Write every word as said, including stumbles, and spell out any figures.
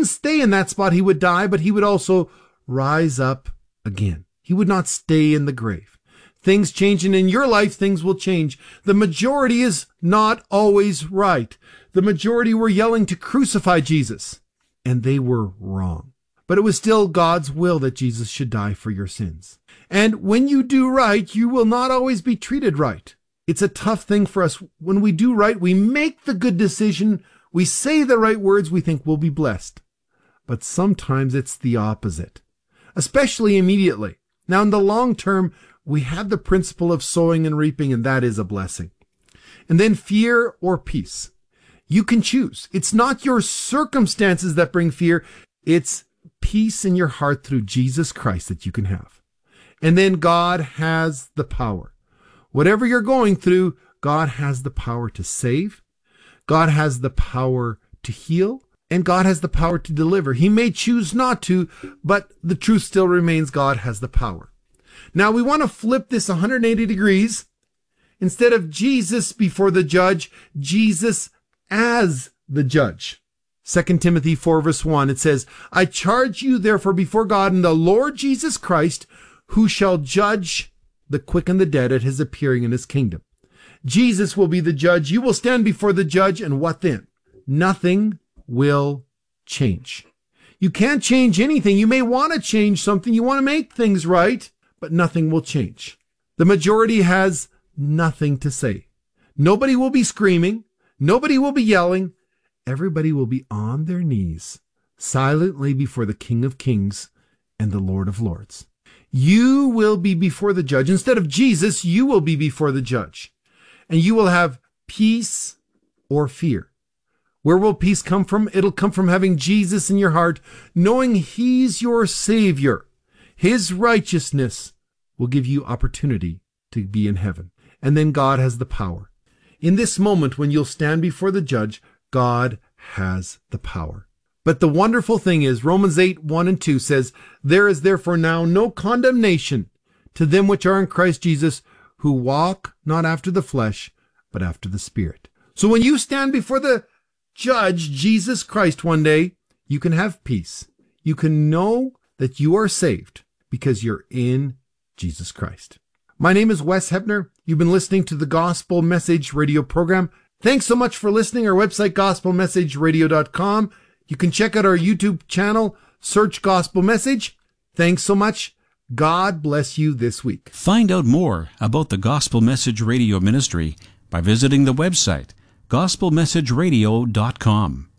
wouldn't stay in that spot. He would die, but he would also rise up again. He would not stay in the grave. Things change, and in your life, things will change. The majority is not always right. The majority were yelling to crucify Jesus, and they were wrong. But it was still God's will that Jesus should die for your sins. And when you do right, you will not always be treated right. It's a tough thing for us. When we do right, we make the good decision, we say the right words, we think we'll be blessed. But sometimes it's the opposite, especially immediately. Now, in the long term, we have the principle of sowing and reaping, and that is a blessing. And then fear or peace. You can choose. It's not your circumstances that bring fear. It's peace in your heart through Jesus Christ that you can have. And then God has the power. Whatever you're going through, God has the power to save. God has the power to heal. And God has the power to deliver. He may choose not to, but the truth still remains God has the power. Now we want to flip this one hundred eighty degrees. Instead of Jesus before the judge, Jesus as the judge. Second Timothy four verse one, it says, I charge you therefore before God and the Lord Jesus Christ, who shall judge the quick and the dead at his appearing in his kingdom. Jesus will be the judge. You will stand before the judge, and what then? Nothing will change. You can't change anything. You may want to change something. You want to make things right, but nothing will change. The majority has nothing to say. Nobody will be screaming. Nobody will be yelling. Everybody will be on their knees, silently before the King of Kings and the Lord of Lords. You will be before the judge. Instead of Jesus, you will be before the judge. And you will have peace or fear. Where will peace come from? It'll come from having Jesus in your heart, knowing he's your Savior. His righteousness will give you opportunity to be in heaven. And then God has the power. In this moment, when you'll stand before the judge, God has the power. But the wonderful thing is, Romans eight, one and two says, there is therefore now no condemnation to them which are in Christ Jesus, who walk not after the flesh, but after the Spirit. So when you stand before the judge, Jesus Christ, one day, you can have peace. You can know that you are saved because you're in Jesus Christ. My name is Wes Hebner. You've been listening to the Gospel Message Radio program. Thanks so much for listening. Our website, gospel message radio dot com. You can check out our YouTube channel, search Gospel Message. Thanks so much. God bless you this week. Find out more about the Gospel Message Radio Ministry by visiting the website, gospel message radio dot com.